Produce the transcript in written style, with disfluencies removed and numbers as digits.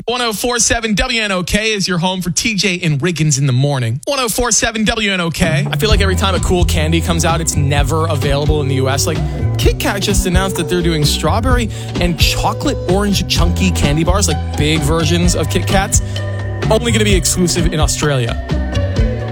1047 WNOK is your home for TJ and Riggins in the morning. 1047 WNOK. I feel like every time a cool candy comes out, it's never available in the U.S. Like, Kit Kat just announced that they're doing strawberry and chocolate orange chunky candy bars, like big versions of Kit Kats, only going to be exclusive in Australia.